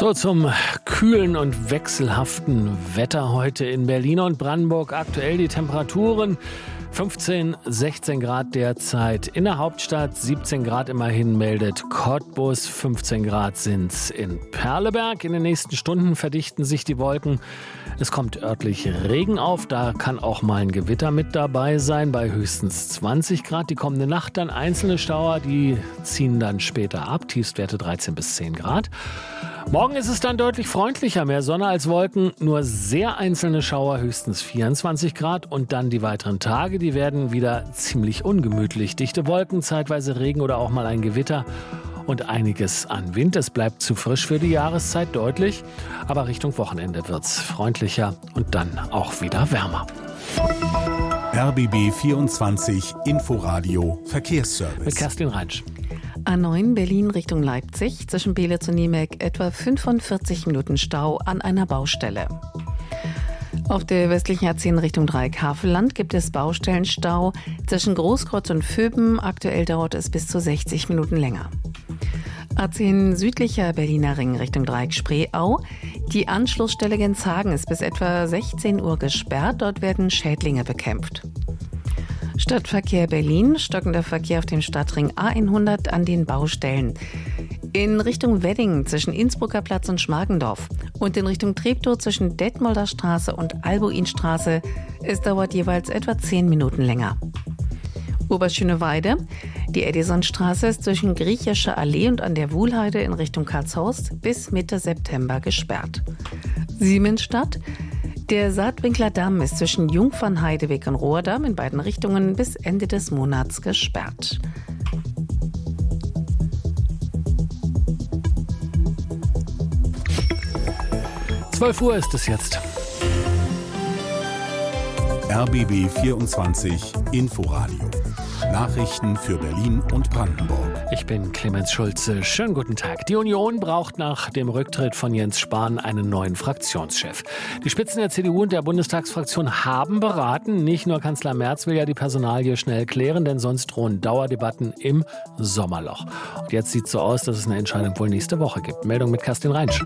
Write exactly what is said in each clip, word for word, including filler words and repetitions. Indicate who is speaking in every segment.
Speaker 1: So, zum kühlen und wechselhaften Wetter heute in Berlin und Brandenburg. Aktuell die Temperaturen fünfzehn, sechzehn Grad derzeit in der Hauptstadt, siebzehn Grad immerhin meldet Cottbus, fünfzehn Grad sind's in Perleberg. In den nächsten Stunden verdichten sich die Wolken. Es kommt örtlich Regen auf, da kann auch mal ein Gewitter mit dabei sein, bei höchstens zwanzig Grad. Die kommende Nacht dann einzelne Schauer, die ziehen dann später ab, Tiefstwerte dreizehn bis zehn Grad. Morgen ist es dann deutlich freundlicher, mehr Sonne als Wolken, nur sehr einzelne Schauer, höchstens vierundzwanzig Grad. Und dann die weiteren Tage, die werden wieder ziemlich ungemütlich. Dichte Wolken, zeitweise Regen oder auch mal ein Gewitter und einiges an Wind. Es bleibt zu frisch für die Jahreszeit, deutlich. Aber Richtung Wochenende wird's freundlicher und dann auch wieder wärmer.
Speaker 2: R B B vierundzwanzig Inforadio Verkehrsservice.
Speaker 1: Mit Kerstin Reinsch.
Speaker 3: A neun Berlin Richtung Leipzig, zwischen Beelitz und Niemek etwa fünfundvierzig Minuten Stau an einer Baustelle. Auf der westlichen A zehn Richtung Dreieck-Havelland gibt es Baustellenstau zwischen Großkreuz und Vöben. Aktuell dauert es bis zu sechzig Minuten länger. A zehn südlicher Berliner Ring Richtung Dreieck-Spreeau. Die Anschlussstelle Genshagen ist bis etwa sechzehn Uhr gesperrt. Dort werden Schädlinge bekämpft. Stadtverkehr Berlin, stockender Verkehr auf dem Stadtring A hundert an den Baustellen. In Richtung Wedding zwischen Innsbrucker Platz und Schmargendorf und in Richtung Treptow zwischen Detmolder Straße und Albuinstraße. Es dauert jeweils etwa zehn Minuten länger. Oberschöneweide. Die Edisonstraße ist zwischen Griechischer Allee und an der Wuhlheide in Richtung Karlshorst bis Mitte September gesperrt. Siemensstadt. Der Saatwinkler Damm ist zwischen Jungfernheideweg und Rohrdamm in beiden Richtungen bis Ende des Monats gesperrt.
Speaker 1: zwölf Uhr ist es jetzt.
Speaker 2: R B B vierundzwanzig Inforadio. Nachrichten für Berlin und Brandenburg.
Speaker 1: Ich bin Clemens Schulze. Schönen guten Tag. Die Union braucht nach dem Rücktritt von Jens Spahn einen neuen Fraktionschef. Die Spitzen der C D U und der Bundestagsfraktion haben beraten. Nicht nur Kanzler Merz will ja die Personalie schnell klären, denn sonst drohen Dauerdebatten im Sommerloch. Und jetzt sieht es so aus, dass es eine Entscheidung wohl nächste Woche gibt. Meldung mit Kerstin Reinsch.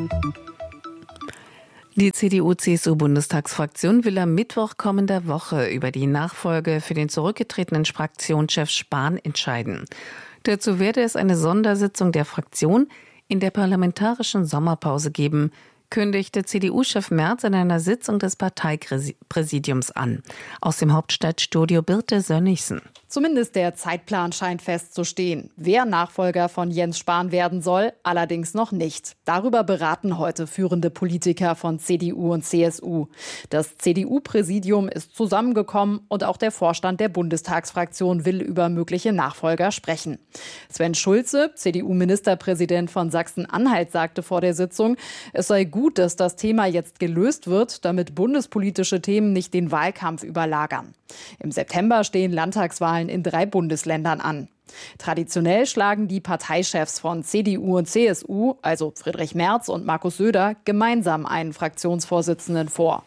Speaker 3: Die C D U-C S U-Bundestagsfraktion will am Mittwoch kommender Woche über die Nachfolge für den zurückgetretenen Fraktionschef Spahn entscheiden. Dazu werde es eine Sondersitzung der Fraktion in der parlamentarischen Sommerpause geben, kündigte C D U-Chef Merz in einer Sitzung des Parteipräsidiums an. Aus dem Hauptstadtstudio Birte Sönnigsen.
Speaker 4: Zumindest der Zeitplan scheint festzustehen. Wer Nachfolger von Jens Spahn werden soll, allerdings noch nicht. Darüber beraten heute führende Politiker von C D U und C S U. Das C D U-Präsidium ist zusammengekommen und auch der Vorstand der Bundestagsfraktion will über mögliche Nachfolger sprechen. Sven Schulze, C D U-Ministerpräsident von Sachsen-Anhalt, sagte vor der Sitzung, es sei gut, dass das Thema jetzt gelöst wird, damit bundespolitische Themen nicht den Wahlkampf überlagern. Im September stehen Landtagswahlen in drei Bundesländern an. Traditionell schlagen die Parteichefs von C D U und C S U, also Friedrich Merz und Markus Söder, gemeinsam einen Fraktionsvorsitzenden vor.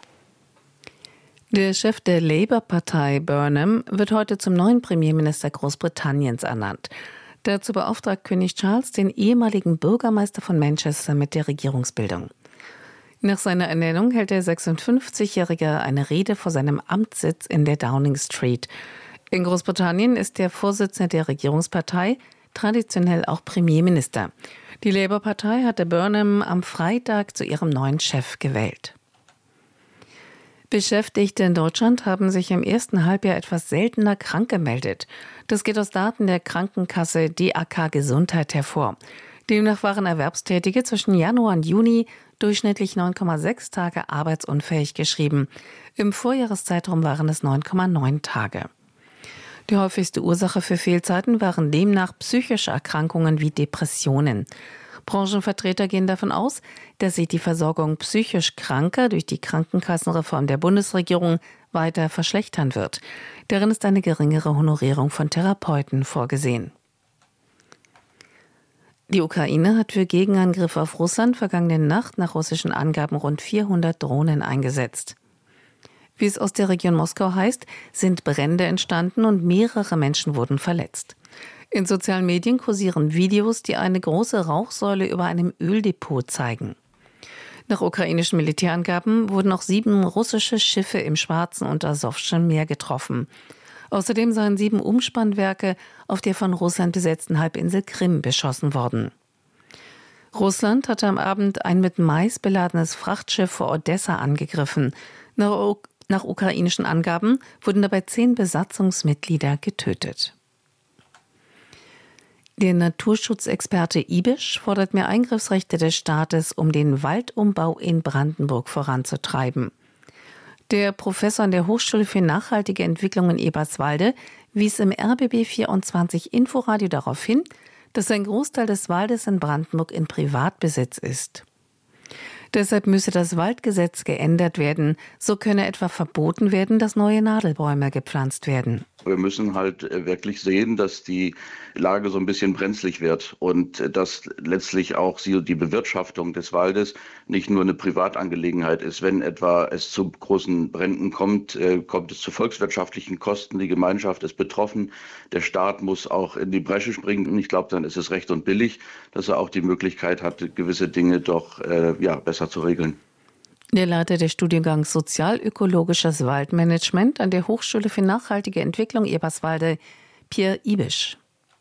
Speaker 3: Der Chef der Labour-Partei Burnham wird heute zum neuen Premierminister Großbritanniens ernannt. Dazu beauftragt König Charles den ehemaligen Bürgermeister von Manchester mit der Regierungsbildung. Nach seiner Ernennung hält der sechsundfünfzigjährige eine Rede vor seinem Amtssitz in der Downing Street. In Großbritannien ist der Vorsitzende der Regierungspartei traditionell auch Premierminister. Die Labour-Partei hatte Burnham am Freitag zu ihrem neuen Chef gewählt. Beschäftigte in Deutschland haben sich im ersten Halbjahr etwas seltener krank gemeldet. Das geht aus Daten der Krankenkasse D A K Gesundheit hervor. Demnach waren Erwerbstätige zwischen Januar und Juni durchschnittlich neun Komma sechs Tage arbeitsunfähig geschrieben. Im Vorjahreszeitraum waren es neun Komma neun Tage. Die häufigste Ursache für Fehlzeiten waren demnach psychische Erkrankungen wie Depressionen. Branchenvertreter gehen davon aus, dass sich die Versorgung psychisch Kranker durch die Krankenkassenreform der Bundesregierung weiter verschlechtern wird. Darin ist eine geringere Honorierung von Therapeuten vorgesehen. Die Ukraine hat für Gegenangriffe auf Russland vergangene Nacht nach russischen Angaben rund vierhundert Drohnen eingesetzt. Wie es aus der Region Moskau heißt, sind Brände entstanden und mehrere Menschen wurden verletzt. In sozialen Medien kursieren Videos, die eine große Rauchsäule über einem Öldepot zeigen. Nach ukrainischen Militärangaben wurden auch sieben russische Schiffe im Schwarzen und Asowschen Meer getroffen. Außerdem seien sieben Umspannwerke auf der von Russland besetzten Halbinsel Krim beschossen worden. Russland hatte am Abend ein mit Mais beladenes Frachtschiff vor Odessa angegriffen. Nach, nach ukrainischen Angaben wurden dabei zehn Besatzungsmitglieder getötet. Der Naturschutzexperte Ibisch fordert mehr Eingriffsrechte des Staates, um den Waldumbau in Brandenburg voranzutreiben. Der Professor an der Hochschule für nachhaltige Entwicklung in Eberswalde wies im R B B vierundzwanzig Inforadio darauf hin, dass ein Großteil des Waldes in Brandenburg in Privatbesitz ist. Deshalb müsse das Waldgesetz geändert werden. So könne etwa verboten werden, dass neue Nadelbäume gepflanzt werden.
Speaker 5: Wir müssen halt wirklich sehen, dass die Lage so ein bisschen brenzlig wird und dass letztlich auch die Bewirtschaftung des Waldes nicht nur eine Privatangelegenheit ist. Wenn etwa es zu großen Bränden kommt, kommt es zu volkswirtschaftlichen Kosten. Die Gemeinschaft ist betroffen. Der Staat muss auch in die Bresche springen. Und ich glaube, dann ist es recht und billig, dass er auch die Möglichkeit hat, gewisse Dinge doch äh, ja, besser zu regeln.
Speaker 3: Der Leiter des Studiengangs Sozialökologisches Waldmanagement an der Hochschule für nachhaltige Entwicklung Eberswalde, Pierre Ibisch.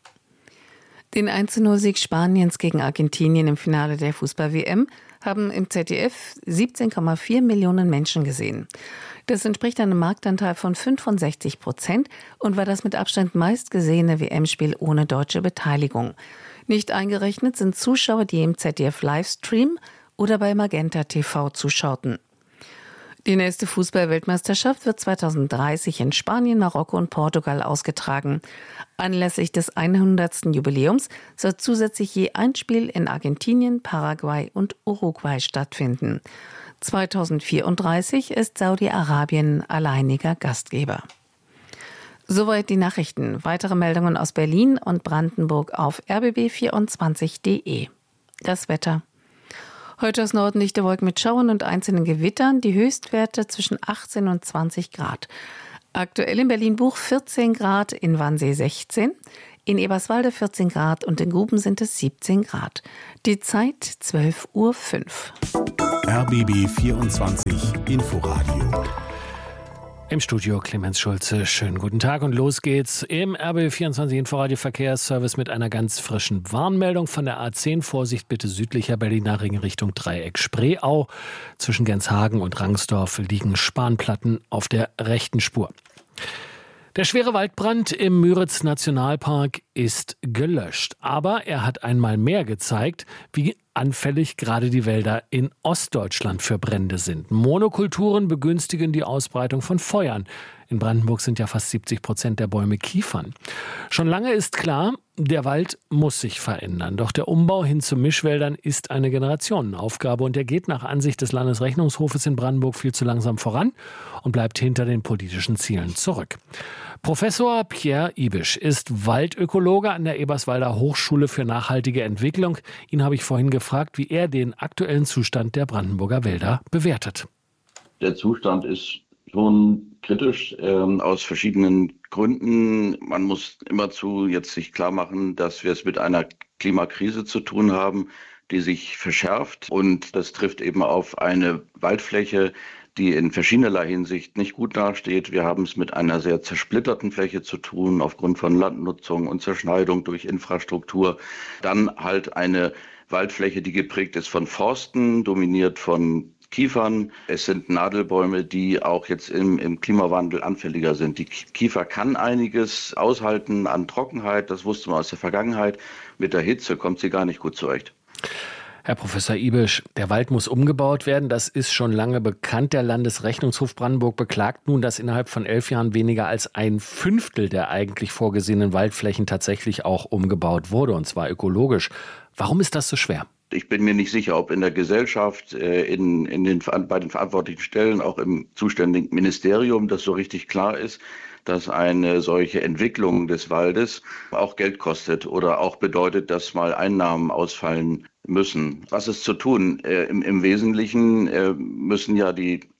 Speaker 3: Den eins zu null Sieg Spaniens gegen Argentinien im Finale der Fußball-W M haben im Z D F siebzehn Komma vier Millionen Menschen gesehen. Das entspricht einem Marktanteil von fünfundsechzig Prozent und war das mit Abstand meistgesehene W M-Spiel ohne deutsche Beteiligung. Nicht eingerechnet sind Zuschauer, die im Z D F-Livestream oder bei Magenta T V zuschauten. Die nächste Fußball-Weltmeisterschaft wird zweitausenddreißig in Spanien, Marokko und Portugal ausgetragen. Anlässlich des hundertsten Jubiläums soll zusätzlich je ein Spiel in Argentinien, Paraguay und Uruguay stattfinden. zweitausendvierunddreißig ist Saudi-Arabien alleiniger Gastgeber. Soweit die Nachrichten. Weitere Meldungen aus Berlin und Brandenburg auf r b b vierundzwanzig punkt d e. Das Wetter. Heute aus Norden dichte Wolken mit Schauern und einzelnen Gewittern, die Höchstwerte zwischen achtzehn und zwanzig Grad. Aktuell in Berlin-Buch vierzehn Grad, in Wannsee sechzehn, in Eberswalde vierzehn Grad und in Guben sind es siebzehn Grad. Die Zeit zwölf Uhr fünf.
Speaker 2: R B B vierundzwanzig Inforadio.
Speaker 1: Im Studio Clemens Schulze. Schönen guten Tag und los geht's im R B B vierundzwanzig Inforadio Verkehrsservice mit einer ganz frischen Warnmeldung von der A zehn. Vorsicht bitte südlicher Berliner Ring Richtung Dreieck Spreeau. Zwischen Genshagen und Rangsdorf liegen Spanplatten auf der rechten Spur. Der schwere Waldbrand im Müritz-Nationalpark ist gelöscht. Aber er hat einmal mehr gezeigt, wie anfällig gerade die Wälder in Ostdeutschland für Brände sind. Monokulturen begünstigen die Ausbreitung von Feuern. In Brandenburg sind ja fast siebzig Prozent der Bäume Kiefern. Schon lange ist klar, der Wald muss sich verändern. Doch der Umbau hin zu Mischwäldern ist eine Generationenaufgabe und er geht nach Ansicht des Landesrechnungshofes in Brandenburg viel zu langsam voran und bleibt hinter den politischen Zielen zurück. Professor Pierre Ibisch ist Waldökologe an der Eberswalder Hochschule für nachhaltige Entwicklung. Ihn habe ich vorhin gefragt, wie er den aktuellen Zustand der Brandenburger Wälder bewertet.
Speaker 5: Der Zustand ist schon kritisch, äh, aus verschiedenen Gründen. Man muss immerzu jetzt sich klar machen, dass wir es mit einer Klimakrise zu tun haben, die sich verschärft. Und das trifft eben auf eine Waldfläche, die in verschiedenerlei Hinsicht nicht gut dasteht. Wir haben es mit einer sehr zersplitterten Fläche zu tun, aufgrund von Landnutzung und Zerschneidung durch Infrastruktur. Dann halt eine Waldfläche, die geprägt ist von Forsten, dominiert von Kiefern. Es sind Nadelbäume, die auch jetzt im, im Klimawandel anfälliger sind. Die Kiefer kann einiges aushalten an Trockenheit, das wusste man aus der Vergangenheit. Mit der Hitze kommt sie gar nicht gut zurecht.
Speaker 1: Herr Professor Ibisch, der Wald muss umgebaut werden. Das ist schon lange bekannt. Der Landesrechnungshof Brandenburg beklagt nun, dass innerhalb von elf Jahren weniger als ein Fünftel der eigentlich vorgesehenen Waldflächen tatsächlich auch umgebaut wurde, und zwar ökologisch. Warum ist das so schwer?
Speaker 5: Ich bin mir nicht sicher, ob in der Gesellschaft, in, in den, bei den verantwortlichen Stellen, auch im zuständigen Ministerium, das so richtig klar ist, dass eine solche Entwicklung des Waldes auch Geld kostet oder auch bedeutet, dass mal Einnahmen ausfallen müssen. Was ist zu tun? Äh, im, Im Wesentlichen äh, müssen ja die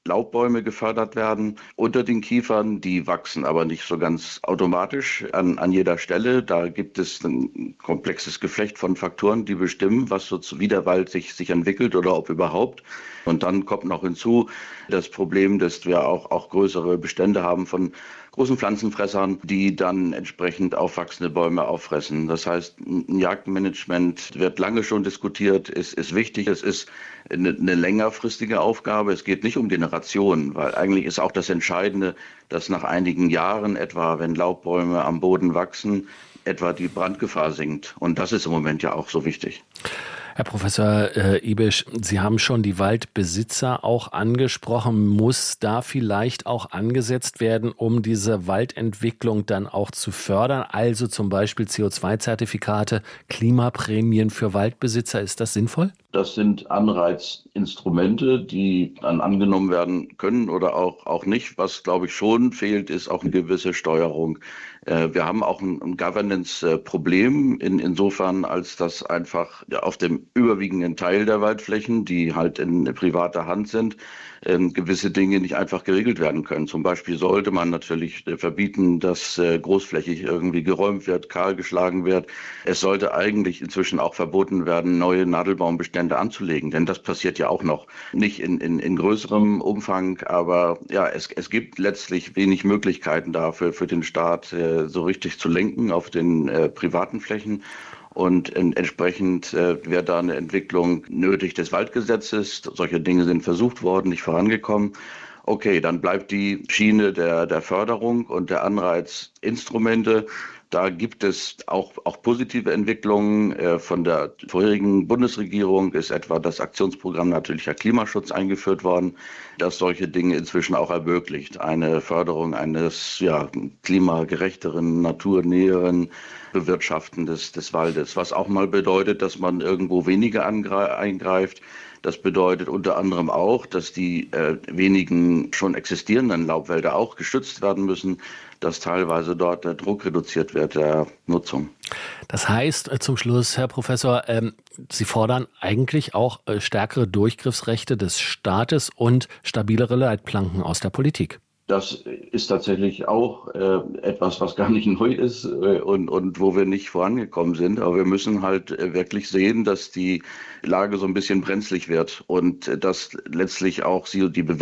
Speaker 5: Laubbäume gefördert werden unter den Kiefern. Die wachsen aber nicht so ganz automatisch an, an jeder Stelle. Da gibt es ein komplexes Geflecht von Faktoren, die bestimmen, was so wie der Wald sich, sich entwickelt oder ob überhaupt. Und dann kommt noch hinzu das Problem, dass wir auch, auch größere Bestände haben von großen Pflanzenfressern, die dann entsprechend aufwachsende Bäume auffressen. Das heißt, ein Jagdmanagement wird lange schon diskutiert, ist, ist wichtig. Es ist eine, eine längerfristige Aufgabe. Es geht nicht um Generationen, weil eigentlich ist auch das Entscheidende, dass nach einigen Jahren etwa, wenn Laubbäume am Boden wachsen, etwa die Brandgefahr sinkt. Und das ist im Moment ja auch so wichtig.
Speaker 1: Herr Professor äh, Ibisch, Sie haben schon die Waldbesitzer auch angesprochen. Muss da vielleicht auch angesetzt werden, um diese Waldentwicklung dann auch zu fördern? Also zum Beispiel C O zwei Zertifikate, Klimaprämien für Waldbesitzer. Ist das sinnvoll?
Speaker 5: Das sind Anreizinstrumente, die dann angenommen werden können oder auch, auch nicht. Was, glaube ich, schon fehlt, ist auch eine gewisse Steuerung. Äh, wir haben auch ein, ein Governance-Problem in, insofern, als dass einfach auf dem überwiegenden Teil der Waldflächen, die halt in privater Hand sind, äh, gewisse Dinge nicht einfach geregelt werden können. Zum Beispiel sollte man natürlich äh, verbieten, dass äh, großflächig irgendwie geräumt wird, kahlgeschlagen wird. Es sollte eigentlich inzwischen auch verboten werden, neue Nadelbaumbestände anzulegen, denn das passiert ja auch noch. Nicht in, in, in größerem Umfang, aber ja, es, es gibt letztlich wenig Möglichkeiten dafür für den Staat, äh, so richtig zu lenken auf den äh, privaten Flächen. Und äh, entsprechend äh, wäre da eine Entwicklung nötig des Waldgesetzes. Solche Dinge sind versucht worden, nicht vorangekommen. Okay, dann bleibt die Schiene der, der Förderung und der Anreizinstrumente. Da gibt es auch, auch positive Entwicklungen. Äh, von der vorherigen Bundesregierung ist etwa das Aktionsprogramm Natürlicher Klimaschutz eingeführt worden, das solche Dinge inzwischen auch ermöglicht. Eine Förderung eines ja, klimagerechteren, naturnäheren Bewirtschaften des, des Waldes, was auch mal bedeutet, dass man irgendwo weniger angre- eingreift. Das bedeutet unter anderem auch, dass die äh, wenigen schon existierenden Laubwälder auch geschützt werden müssen, dass teilweise dort der Druck reduziert wird der Nutzung.
Speaker 1: Das heißt äh, zum Schluss, Herr Professor, ähm, Sie fordern eigentlich auch äh, stärkere Durchgriffsrechte des Staates und stabilere Leitplanken aus der Politik.
Speaker 5: Das ist tatsächlich auch äh, etwas, was gar nicht neu ist äh, und, und wo wir nicht vorangekommen sind. Aber wir müssen halt äh, wirklich sehen, dass die Lage so ein bisschen brenzlig wird und äh, dass letztlich auch sie die Bewertung